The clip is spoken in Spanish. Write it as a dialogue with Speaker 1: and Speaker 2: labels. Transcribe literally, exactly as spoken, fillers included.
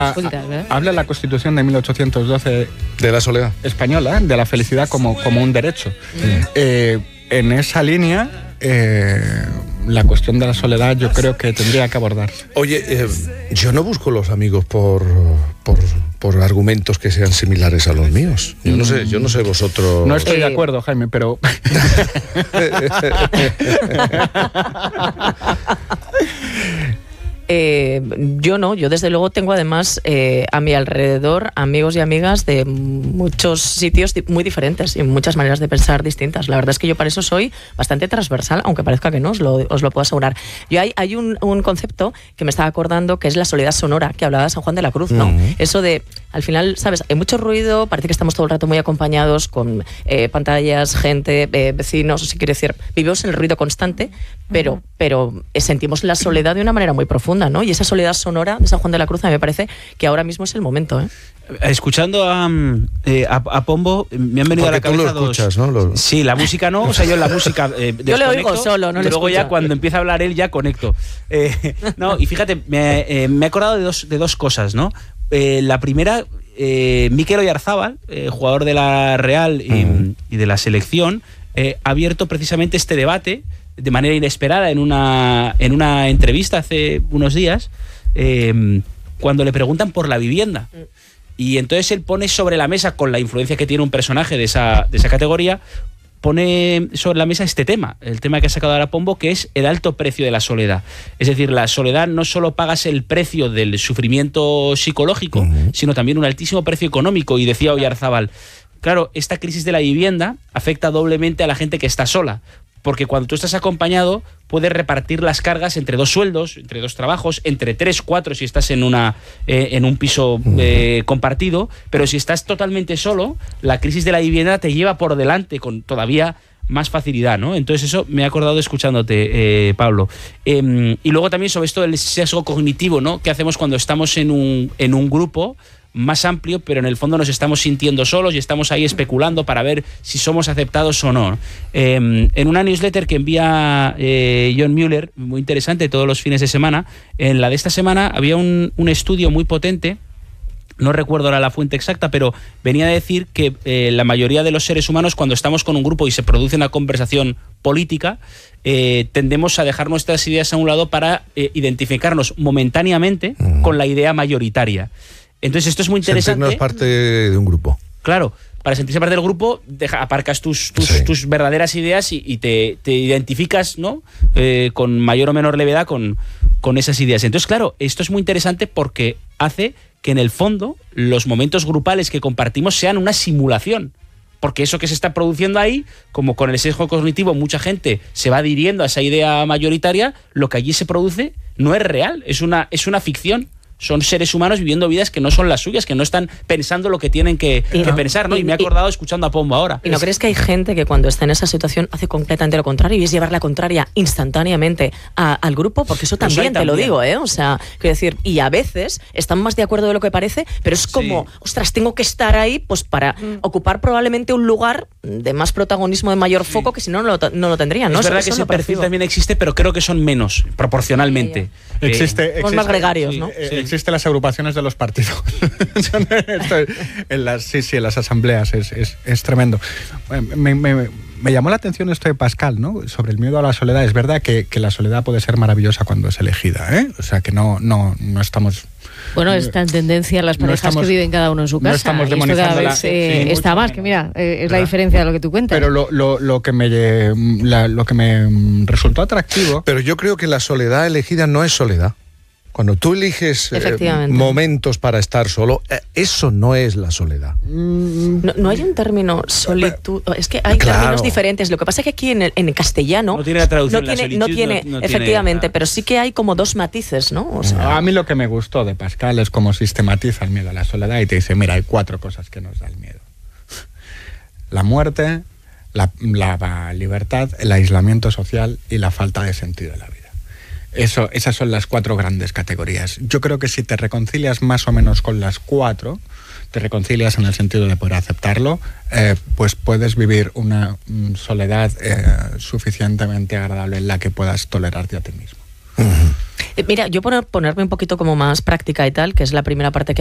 Speaker 1: ¿eh?
Speaker 2: Habla la Constitución de mil ochocientos doce
Speaker 3: de la soledad
Speaker 2: española, de la felicidad como, como un derecho. Mm. Eh, en esa línea, eh, la cuestión de la soledad yo creo que tendría que abordarse.
Speaker 3: Oye, eh, yo no busco los amigos por, por, por argumentos que sean similares a los míos. Yo no sé, yo no sé vosotros...
Speaker 2: No estoy de acuerdo, Jaime, pero...
Speaker 1: Eh, yo no, yo desde luego tengo además eh, a mi alrededor amigos y amigas de muchos sitios muy diferentes y muchas maneras de pensar distintas. La verdad es que yo para eso soy bastante transversal, aunque parezca que no, os lo, os lo puedo asegurar. Yo hay, hay un, un concepto que me estaba acordando que es la soledad sonora, que hablaba de San Juan de la Cruz, ¿no? Uh-huh. Eso de, al final, ¿sabes? Hay mucho ruido, parece que estamos todo el rato muy acompañados con eh, pantallas, gente, eh, vecinos, o si quiere decir, vivimos en el ruido constante, pero, uh-huh. pero eh, sentimos la soledad de una manera muy profunda, ¿no? Y esa soledad sonora de San Juan de la Cruz a mí me parece que ahora mismo es el momento, ¿eh?
Speaker 4: Escuchando a, eh, a, a Pombo, me han venido
Speaker 3: Porque
Speaker 4: a la cabeza
Speaker 3: tú lo escuchas,
Speaker 4: dos...
Speaker 3: ¿no? Lo...
Speaker 4: Sí, la música no, o sea, yo la música eh,
Speaker 1: yo le oigo solo, no le
Speaker 4: luego
Speaker 1: escucho.
Speaker 4: Ya cuando empieza a hablar él ya conecto. Eh, no, y fíjate, me, eh, me he acordado de dos, de dos cosas, ¿no? Eh, la primera, eh, Mikel Oyarzábal, eh, jugador de la Real y, mm. y de la selección, eh, ha abierto precisamente este debate de manera inesperada en una, en una entrevista hace unos días, eh, cuando le preguntan por la vivienda. Y entonces él pone sobre la mesa, con la influencia que tiene un personaje de esa, de esa categoría, pone sobre la mesa este tema, el tema que ha sacado ahora Pombo, que es el alto precio de la soledad. Es decir, la soledad no solo pagas el precio del sufrimiento psicológico, uh-huh. sino también un altísimo precio económico. Y decía Oyarzábal, claro, esta crisis de la vivienda afecta doblemente a la gente que está sola, porque cuando tú estás acompañado puedes repartir las cargas entre dos sueldos, entre dos trabajos, entre tres, cuatro si estás en una eh, en un piso eh, compartido, pero si estás totalmente solo, la crisis de la vivienda te lleva por delante con todavía más facilidad, ¿no? Entonces eso me he acordado escuchándote, eh, Pablo. Eh, y luego también sobre esto del sesgo cognitivo, ¿no? ¿Qué hacemos cuando estamos en un, en un grupo más amplio, pero en el fondo nos estamos sintiendo solos y estamos ahí especulando para ver si somos aceptados o no? Eh, en una newsletter que envía eh, John Mueller, muy interesante, todos los fines de semana, en la de esta semana había un, un estudio muy potente, no recuerdo ahora la fuente exacta, pero venía a decir que eh, la mayoría de los seres humanos, cuando estamos con un grupo y se produce una conversación política, eh, tendemos a dejar nuestras ideas a un lado para eh, identificarnos momentáneamente uh-huh. con la idea mayoritaria. Entonces esto es muy interesante.
Speaker 3: Sentirnos parte de un grupo.
Speaker 4: Claro, para sentirse parte del grupo deja, aparcas tus, tus, sí. tus verdaderas ideas y, y te, te identificas, ¿no? Eh, con mayor o menor levedad con, con esas ideas. Entonces, claro, esto es muy interesante porque hace que en el fondo los momentos grupales que compartimos sean una simulación. Porque eso que se está produciendo ahí, como con el sesgo cognitivo mucha gente se va adhiriendo a esa idea mayoritaria, lo que allí se produce no es real, es una, es una ficción. Son seres humanos viviendo vidas que no son las suyas, que no están pensando lo que tienen que, no, que pensar, ¿no? Y, y me he acordado y, escuchando a Pombo ahora.
Speaker 1: ¿Y no es... crees que hay gente que cuando está en esa situación hace completamente lo contrario y es llevar la contraria instantáneamente a, al grupo? Porque eso también, también te lo digo, ¿eh? O sea, quiero decir, y a veces están más de acuerdo de lo que parece, pero es como, sí. ostras, tengo que estar ahí pues para mm. ocupar probablemente un lugar de más protagonismo, de mayor sí. foco, que si no, no lo, no lo tendrían, ¿no?
Speaker 4: Es verdad
Speaker 1: eso,
Speaker 4: que
Speaker 1: eso
Speaker 4: ese perfil también existe, pero creo que son menos, proporcionalmente.
Speaker 2: Sí, eh, existe, existe,
Speaker 1: somos más gregarios,
Speaker 2: sí,
Speaker 1: ¿no?
Speaker 2: Eh, sí. Existen las agrupaciones de los partidos. en las, sí, sí, en las asambleas es, es, es tremendo. Me, me, me llamó la atención esto de Pascal, ¿no? Sobre el miedo a la soledad. Es verdad que, que la soledad puede ser maravillosa cuando es elegida, ¿eh? O sea, que no, no, no estamos...
Speaker 5: Bueno, está en tendencia las parejas no estamos, que viven cada uno en su casa.
Speaker 2: No estamos demonizando
Speaker 5: cada vez,
Speaker 2: la,
Speaker 5: eh, sí, está más, que mira, eh, es ¿verdad? La diferencia de lo que tú cuentas.
Speaker 2: Pero lo, lo, lo, que me, la, lo que me resultó atractivo...
Speaker 3: Pero yo creo que la soledad elegida no es soledad. Cuando tú eliges eh, momentos para estar solo, eh, eso no es la soledad.
Speaker 1: No, no hay un término solitud, es que hay claro. términos diferentes. Lo que pasa es que aquí en, el, en castellano
Speaker 4: no tiene la traducción,
Speaker 1: no tiene,
Speaker 4: la solitud,
Speaker 1: no tiene
Speaker 4: no, no
Speaker 1: efectivamente,
Speaker 4: tiene,
Speaker 1: pero sí que hay como dos matices, ¿no? O sea,
Speaker 2: a mí lo que me gustó de Pascal es cómo sistematiza el miedo a la soledad y te dice, mira, hay cuatro cosas que nos da el miedo: la muerte, la, la libertad, el aislamiento social y la falta de sentido de la vida. Eso, esas son las cuatro grandes categorías. Yo creo que si te reconcilias más o menos con las cuatro, te reconcilias en el sentido de poder aceptarlo, eh, pues puedes vivir una mm, soledad eh, suficientemente agradable en la que puedas tolerarte a ti mismo.
Speaker 3: Uh-huh.
Speaker 1: Mira, yo por ponerme un poquito como más práctica y tal, que es la primera parte que